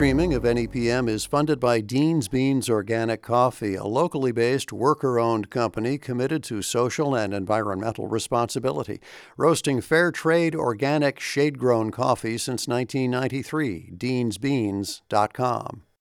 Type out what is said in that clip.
streaming of NEPM is funded by Dean's Beans Organic Coffee, a locally based, worker-owned company committed to social and environmental responsibility, roasting fair trade, organic, shade-grown coffee since 1993. DeansBeans.com.